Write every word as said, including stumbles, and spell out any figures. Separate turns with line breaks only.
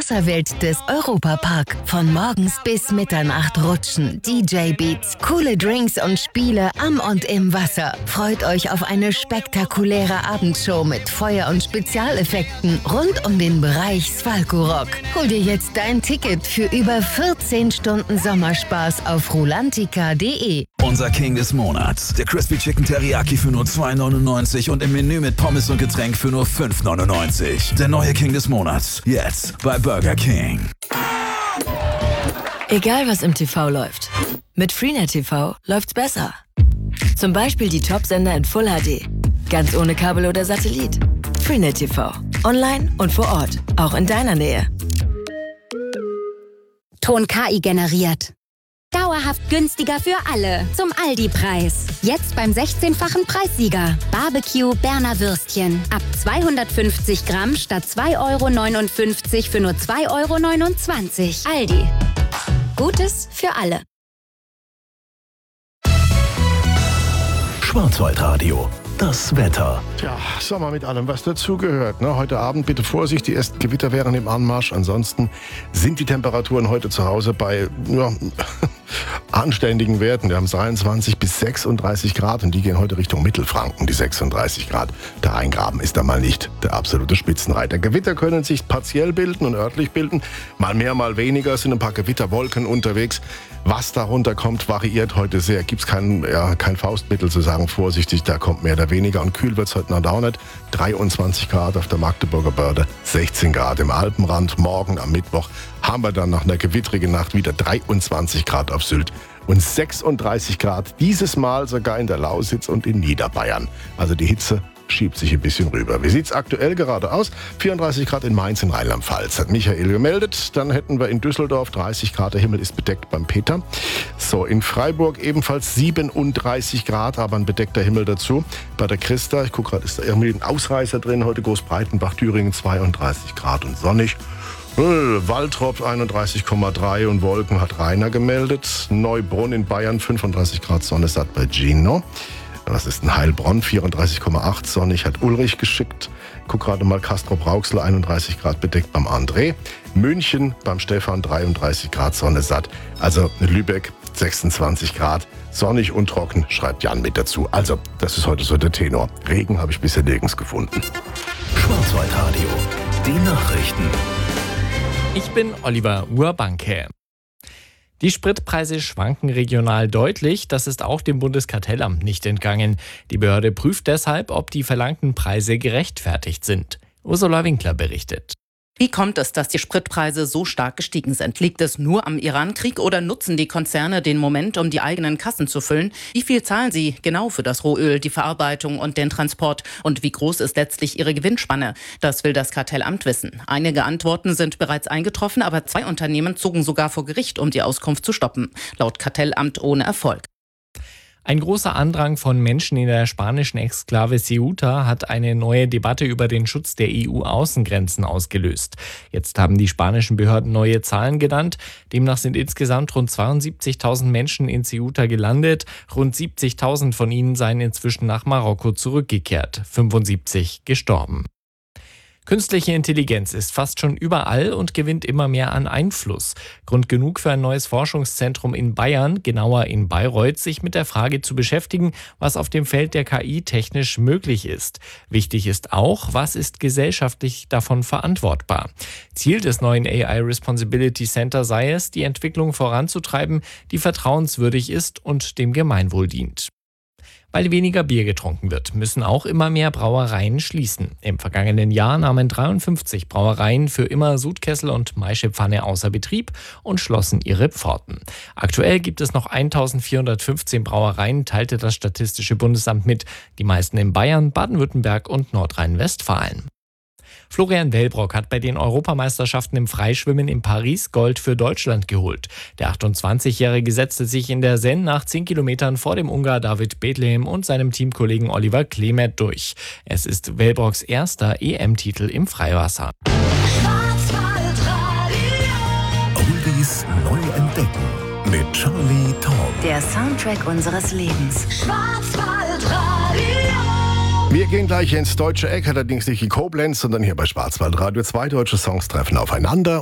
Wasserwelt des Europapark. Von morgens bis Mitternacht rutschen, D J-Beats, coole Drinks und Spiele am und im Wasser. Freut euch auf eine spektakuläre Abendshow mit Feuer- und Spezialeffekten rund um den Bereich Svalko-Rock. Hol dir jetzt dein Ticket für über vierzehn Stunden Sommerspaß auf rulantica punkt de.
Unser King des Monats, der Crispy Chicken Teriyaki für nur zwei neunundneunzig und im Menü mit Pommes und Getränk für nur fünf neunundneunzig. Der neue King des Monats, jetzt bei Burger King.
Egal was im T V läuft, mit Freenet T V läuft's besser. Zum Beispiel die Top-Sender in Full H D, ganz ohne Kabel oder Satellit. Freenet T V, online und vor Ort, auch in deiner Nähe.
Ton K I generiert. Dauerhaft günstiger für alle. Zum Aldi-Preis. Jetzt beim sechzehnfachen Preissieger. Barbecue Berner Würstchen. Ab zweihundertfünfzig Gramm statt zwei Euro neunundfünfzig für nur zwei Euro neunundzwanzig. Aldi. Gutes für alle.
Schwarzwaldradio. Das Wetter.
Tja, Sommer mit allem, was dazugehört. Ne? Heute Abend bitte Vorsicht, die ersten Gewitter wären im Anmarsch. Ansonsten sind die Temperaturen heute zu Hause bei ja, anständigen Werten. Wir haben dreiundzwanzig bis sechsunddreißig Grad und die gehen heute Richtung Mittelfranken, die sechsunddreißig Grad. Der Rheingraben ist da mal nicht der absolute Spitzenreiter. Gewitter können sich partiell bilden und örtlich bilden. Mal mehr, mal weniger, es sind ein paar Gewitterwolken unterwegs. Was darunter kommt, variiert heute sehr. Gibt es kein, ja, kein Faustmittel zu sagen, vorsichtig, da kommt mehr oder weniger. Und kühl wird es heute noch auch nicht. dreiundzwanzig Grad auf der Magdeburger Börde, sechzehn Grad im Alpenrand. Morgen am Mittwoch haben wir dann nach einer gewittrigen Nacht wieder dreiundzwanzig Grad auf Sylt und sechsunddreißig Grad, dieses Mal sogar in der Lausitz und in Niederbayern. Also die Hitze schiebt sich ein bisschen rüber. Wie sieht es aktuell gerade aus? vierunddreißig Grad in Mainz in Rheinland-Pfalz, hat Michael gemeldet. Dann hätten wir in Düsseldorf dreißig Grad, der Himmel ist bedeckt beim Peter. So, in Freiburg ebenfalls siebenunddreißig Grad, aber ein bedeckter Himmel dazu. Bei der Christa, ich gucke gerade, ist da irgendwie ein Ausreißer drin, heute Großbreitenbach, Thüringen zweiunddreißig Grad und sonnig. Waltrop einunddreißig Komma drei und Wolken hat Rainer gemeldet. Neubrunn in Bayern fünfunddreißig Grad Sonne, satt bei Gino. Das ist ein Heilbronn, vierunddreißig Komma acht sonnig, hat Ulrich geschickt. Guck gerade mal, Castrop-Rauxel, einunddreißig Grad bedeckt beim André. München beim Stefan, dreiunddreißig Grad Sonne, satt. Also Lübeck, sechsundzwanzig Grad, sonnig und trocken, schreibt Jan mit dazu. Also, das ist heute so der Tenor. Regen habe ich bisher nirgends gefunden.
Schwarzwaldradio, die Nachrichten.
Ich bin Oliver Urbanke. Die Spritpreise schwanken regional deutlich. Das ist auch dem Bundeskartellamt nicht entgangen. Die Behörde prüft deshalb, ob die verlangten Preise gerechtfertigt sind. Ursula Winkler berichtet.
Wie kommt es, dass die Spritpreise so stark gestiegen sind? Liegt es nur am Irankrieg oder nutzen die Konzerne den Moment, um die eigenen Kassen zu füllen? Wie viel zahlen sie genau für das Rohöl, die Verarbeitung und den Transport? Und wie groß ist letztlich ihre Gewinnspanne? Das will das Kartellamt wissen. Einige Antworten sind bereits eingetroffen, aber zwei Unternehmen zogen sogar vor Gericht, um die Auskunft zu stoppen. Laut Kartellamt ohne Erfolg.
Ein großer Andrang von Menschen in der spanischen Exklave Ceuta hat eine neue Debatte über den Schutz der E U-Außengrenzen ausgelöst. Jetzt haben die spanischen Behörden neue Zahlen genannt. Demnach sind insgesamt rund zweiundsiebzigtausend Menschen in Ceuta gelandet. Rund siebzigtausend von ihnen seien inzwischen nach Marokko zurückgekehrt. fünfundsiebzig gestorben. Künstliche Intelligenz ist fast schon überall und gewinnt immer mehr an Einfluss. Grund genug für ein neues Forschungszentrum in Bayern, genauer in Bayreuth, sich mit der Frage zu beschäftigen, was auf dem Feld der K I technisch möglich ist. Wichtig ist auch, was ist gesellschaftlich davon verantwortbar. Ziel des neuen A I Responsibility Center sei es, die Entwicklung voranzutreiben, die vertrauenswürdig ist und dem Gemeinwohl dient. Weil weniger Bier getrunken wird, müssen auch immer mehr Brauereien schließen. Im vergangenen Jahr nahmen dreiundfünfzig Brauereien für immer Sudkessel und Maischepfanne außer Betrieb und schlossen ihre Pforten. Aktuell gibt es noch eintausendvierhundertfünfzehn Brauereien, teilte das Statistische Bundesamt mit. Die meisten in Bayern, Baden-Württemberg und Nordrhein-Westfalen. Florian Wellbrock hat bei den Europameisterschaften im Freischwimmen in Paris Gold für Deutschland geholt. Der achtundzwanzigjährige setzte sich in der Seine nach zehn Kilometern vor dem Ungar David Bethlehem und seinem Teamkollegen Oliver Klemet durch. Es ist Wellbrocks erster E M-Titel im Freiwasser.
Oldies neu entdecken mit Charlie Tom.
Der Soundtrack unseres Lebens.
Wir gehen gleich ins deutsche Eck, allerdings nicht in Koblenz, sondern hier bei Schwarzwaldradio. Zwei deutsche Songs treffen aufeinander.